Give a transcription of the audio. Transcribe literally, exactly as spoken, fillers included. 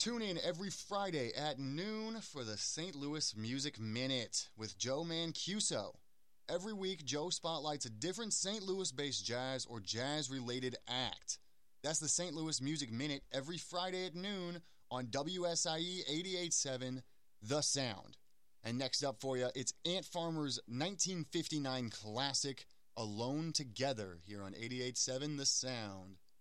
Tune in every Friday at noon for the Saint Louis Music Minute with Joe Mancuso. Every week, Joe spotlights a different Saint Louis-based jazz or jazz-related act. That's the Saint Louis Music Minute every Friday at noon on W S I E eighty-eight point seven, The Sound. And next up for you, it's Ant Farmer's nineteen fifty-nine classic, Alone Together, here on eighty-eight point seven, The Sound.